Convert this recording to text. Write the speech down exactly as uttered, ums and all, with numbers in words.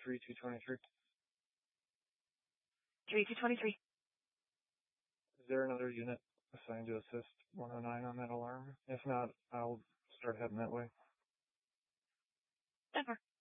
three two twenty-three. three two twenty-three. Is there another unit assigned to assist one oh nine on that alarm? If not, I'll start heading that way. Denver.